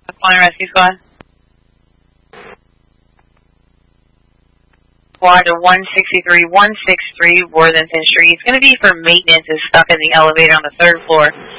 Calling rescue squad. Squad to 163 Worthington Street. It's going to be for maintenance. Is stuck in the elevator on the 3rd floor.